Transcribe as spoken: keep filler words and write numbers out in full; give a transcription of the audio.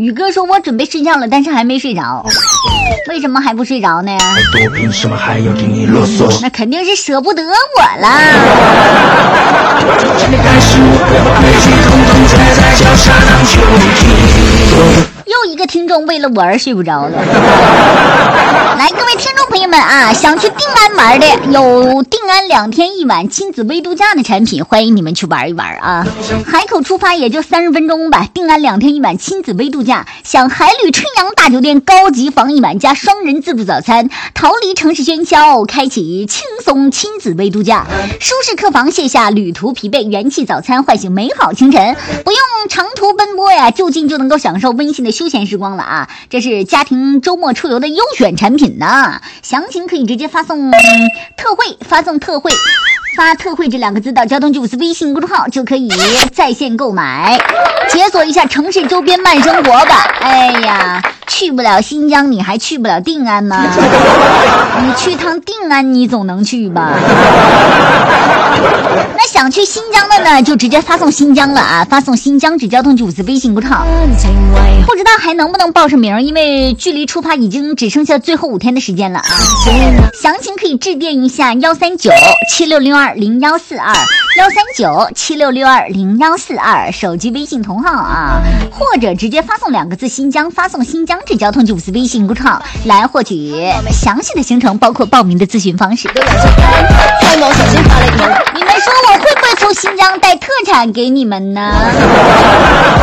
宇哥说我准备睡觉了，但是还没睡着。为什么还不睡着呢？ 多凭什么还要听你啰嗦？ 那肯定是舍不得我了。又一个听众为了我而睡不着了。来，各位听众朋友们啊，想去定安玩的，有定安两天一晚亲子微度假的产品，欢迎你们去玩一玩啊！海口出发也就三十分钟吧，定安两天一晚亲子微度假，享海旅春阳大酒店高级房一晚加双人自助早餐，逃离城市喧嚣，开启轻松亲子微度假，舒适客房卸下旅途疲惫，元气早餐唤醒美好清晨，不用长途奔波呀，就近就能够享受温馨的休闲时光了啊！这是家庭周末出游的优选产品呢，详情可以直接发送特惠，发送特惠。发特惠这两个字到交通九五四微信公众号就可以在线购买，解锁一下城市周边慢生活吧。哎呀，去不了新疆你还去不了定安吗？你去趟定安你总能去吧。那想去新疆的呢，就直接发送新疆了啊，发送新疆至交通九五四微信公众号。不知道还能不能报上名，因为距离出发已经只剩下最后五天的时间了啊。详情可以致电一下幺三九七六零二零幺四二幺三九七六六二零幺四二，手机微信同号啊，或者直接发送两个字新疆，发送新疆至交通九五四微信公众号来获取详细的行程，包括报名的咨询方式。你们说我会不会从新疆带特产给你们呢？